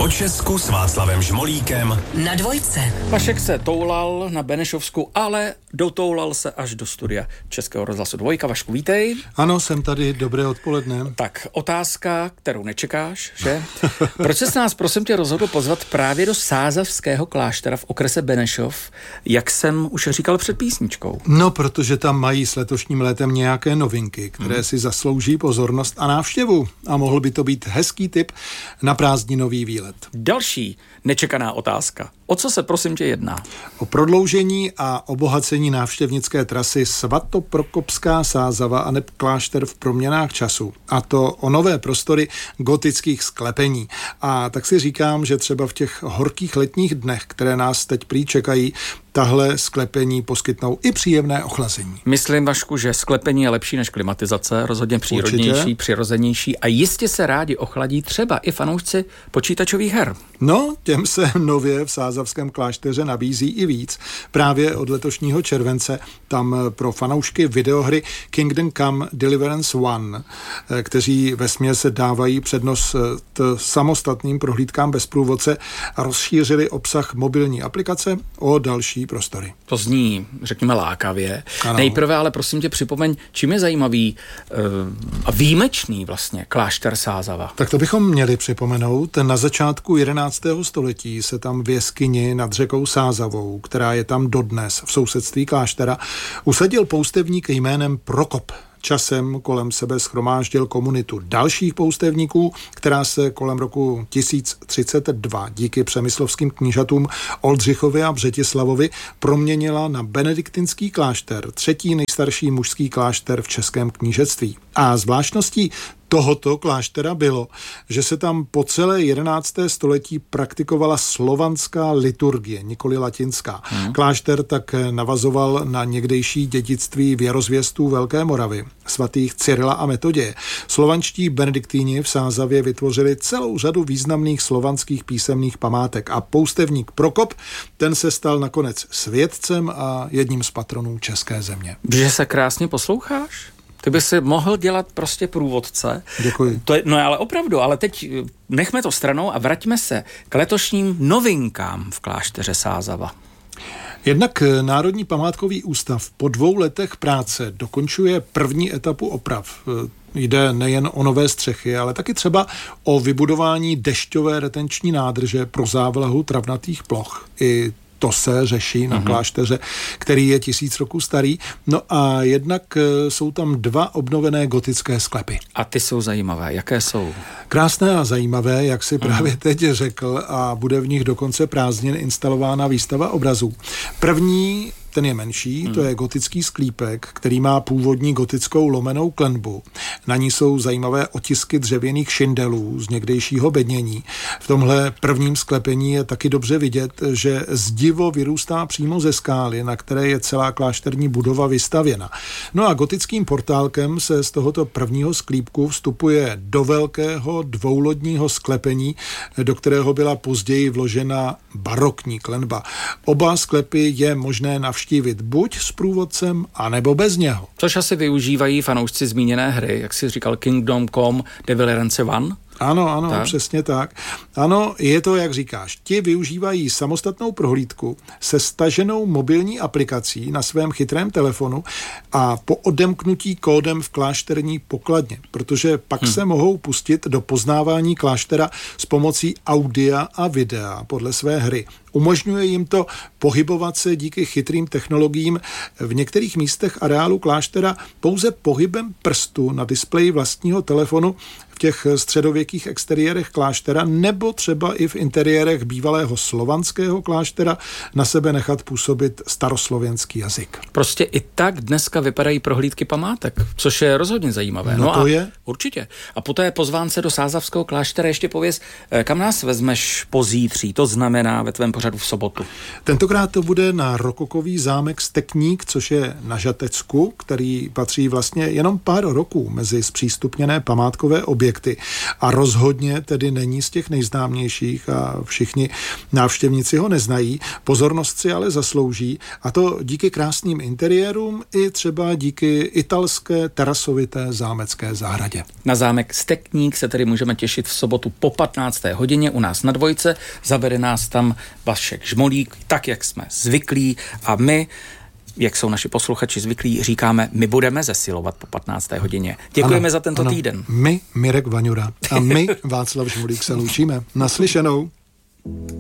O Česku s Václavem Žmolíkem na Dvojce. Vašek se toulal na Benešovsku, ale dotoulal se až do studia Českého rozhlasu Dvojka. Vašku, vítej. Ano, jsem tady, dobré odpoledne. Tak, otázka, kterou nečekáš, že? Proč jsi nás, prosím tě, rozhodl pozvat právě do Sázavského kláštera v okrese Benešov, jak jsem už říkal před písničkou? No, protože tam mají s letošním létem nějaké novinky, které si zaslouží pozornost a návštěvu. A mohl by to být hezký tip na prázdninový výlet. Další nečekaná otázka. O co se, prosím tě, jedná? O prodloužení a obohacení návštěvnické trasy Svatoprokopská Sázava aneb klášter v proměnách času. A to o nové prostory gotických sklepení. A tak si říkám, že třeba v těch horkých letních dnech, které nás teď prý čekají, tahle sklepení poskytnou i příjemné ochlazení. Myslím, Vašku, že sklepení je lepší než klimatizace, rozhodně přírodnější, určitě, přirozenější a jistě se rádi ochladí třeba i fanoušci počítačových her. No, těm se nově v Sázavském klášteře nabízí i víc. Právě od letošního července tam pro fanoušky videohry Kingdom Come Deliverance One, kteří vesměs dávají přednost samostatným prohlídkám bez průvodce, rozšířili obsah mobilní aplikace o další prostory. To zní, řekněme, lákavě. Ano. Nejprve ale prosím tě připomeň, čím je zajímavý a výjimečný vlastně klášter Sázava. Tak to bychom měli připomenout. Na začátku 11. století se tam v jeskyni nad řekou Sázavou, která je tam dodnes v sousedství kláštera, usadil poustevník jménem Prokop. Časem kolem sebe shromáždil komunitu dalších poustevníků, která se kolem roku 1032 díky přemyslovským knížatům Oldřichovi a Břetislavovi proměnila na benediktinský klášter, třetí nejstarší mužský klášter v českém knížectví. A zvláštností tohoto kláštera bylo, že se tam po celé 11. století praktikovala slovanská liturgie, nikoli latinská. Klášter tak navazoval na někdejší dědictví věrozvěstů Velké Moravy, svatých Cyrila a Metoděje. Slovanští benediktíni v Sázavě vytvořili celou řadu významných slovanských písemných památek a poustevník Prokop, ten se stal nakonec světcem a jedním z patronů české země. Že se krásně posloucháš? Ty by si mohl dělat prostě průvodce. Děkuji. To je, no ale opravdu, ale teď nechme to stranou a vraťme se k letošním novinkám v klášteře Sázava. Jednak Národní památkový ústav po 2 letech práce dokončuje první etapu oprav. Jde nejen o nové střechy, ale taky třeba o vybudování dešťové retenční nádrže pro závlahu travnatých ploch. I to se řeší na klášteře, který je 1000 roků starý. No a jednak jsou tam 2 obnovené gotické sklepy. A ty jsou zajímavé. Jaké jsou? Krásné a zajímavé, jak si právě teď řekl, a bude v nich dokonce prázdnin instalována výstava obrazů. První, ten je menší, to je gotický sklípek, který má původní gotickou lomenou klenbu. Na ní jsou zajímavé otisky dřevěných šindelů z někdejšího bednění. V tomhle prvním sklepení je taky dobře vidět, že zdivo vyrůstá přímo ze skály, na které je celá klášterní budova vystavěna. No a gotickým portálkem se z tohoto prvního sklípku vstupuje do velkého dvoulodního sklepení, do kterého byla později vložena barokní klenba. Oba sklepy je možné navštívit buď s průvodcem, anebo bez něho. Což asi využívají fanoušci zmíněné hry, jak jsi říkal, Kingdom Come Deliverance One. Ano, tak? Přesně tak. Ano, je to, jak říkáš. Ti využívají samostatnou prohlídku se staženou mobilní aplikací na svém chytrém telefonu a po odemknutí kódem v klášterní pokladně, protože pak se mohou pustit do poznávání kláštera s pomocí audia a videa podle své hry. Umožňuje jim to pohybovat se díky chytrým technologiím v některých místech areálu kláštera pouze pohybem prstu na displeji vlastního telefonu v těch středověkých exteriérech kláštera nebo třeba i v interiérech bývalého slovanského kláštera na sebe nechat působit staroslovenský jazyk. Prostě i tak dneska vypadají prohlídky památek, což je rozhodně zajímavé. No to je. Určitě. A po té pozvánce do Sázavského kláštera ještě pověz, kam nás vezmeš pozítří, to znamená ve tvém pořadu v sobotu. Tentokrát to bude na rokokový zámek Stekník, což je na Žatecku, který patří vlastně jenom pár roků mezi zpřístupněné památkové objekty a rozhodně tedy není z těch nejznámějších a všichni návštěvníci ho neznají. Pozornost si ale zaslouží, a to díky krásným interiérům i třeba díky italské terasovité zámecké zahradě. Na zámek Stekník se tedy můžeme těšit v sobotu po 15. hodině u nás na Dvojce. Zavede nás tam Vašek Žmolík, tak jak jsme zvyklí, a my, jak jsou naši posluchači zvyklí, říkáme, my budeme zesilovat po 15. hodině. Děkujeme za tento týden. My, Mirek Vaňura, a my, Václav Žmolík, se loučíme. Naslyšenou.